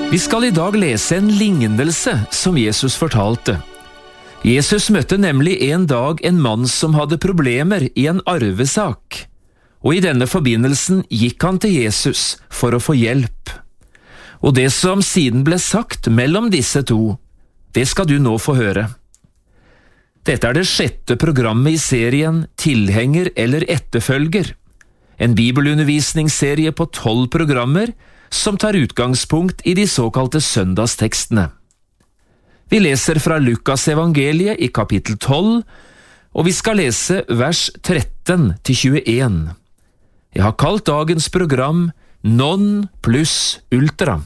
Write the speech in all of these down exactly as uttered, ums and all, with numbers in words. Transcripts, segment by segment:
Vi skal i dag lese en lignelse som Jesus fortalte. Jesus møtte nemlig en dag en mann som hadde problemer i en arvesak, og i denne forbindelsen gikk han til Jesus for å få hjelp. Og det som siden ble sagt mellom disse to, det skal du nå få høre. Dette er det sjette programmet i serien Tilhenger eller etterfølger, en bibelundervisningsserie på tolv programmer som tar utgangspunkt i de såkalte søndagstekstene. Vi leser fra Lukas evangeliet i kapittel tolv, og vi skal lese vers tretten til tjueen. Jeg har kalt dagens program Non pluss ultra.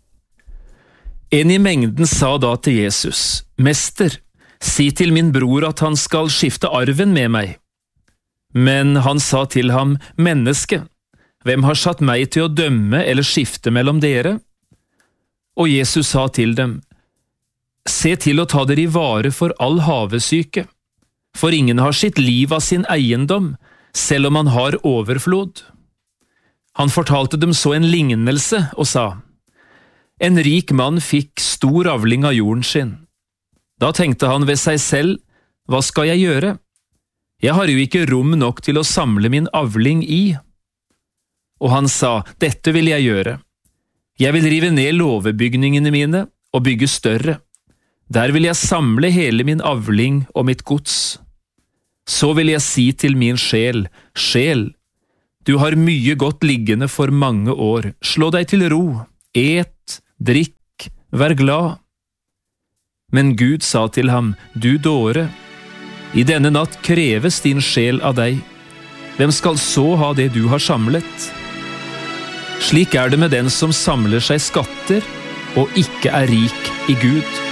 En i mengden sa da til Jesus, «Mester, si til min bror at han skal skifte arven med meg.» Men han sa til ham, «Menneske, hvem har satt meg til å dømme eller skifte mellom dere?» Og Jesus sa til dem, «Se til å ta dere i vare for all havesyke, for ingen har sitt liv av sin eiendom, selv om han har overflod.» Han fortalte dem så en lignelse og sa, «En rik mann fikk stor avling av jorden sin. Da tenkte han ved seg selv, hva skal jeg gjøre? Jeg har jo ikke rom nok til å samle min avling i.» Og han sa, «Dette vil jeg gjøre. Jeg vil rive ned låvebygningene mine og bygge større. Der vil jeg samle hele min avling og mitt gods. Så vil jeg si til min sjel, sjel, du har mye godt liggende for mange år. Slå deg til ro, et, drikk, vær glad.» Men Gud sa til ham, «Du dåre, i denne natt kreves din sjel av deg. Hvem skal så ha det du har samlet?» Slik er det med den som samler seg skatter og ikke er rik i Gud.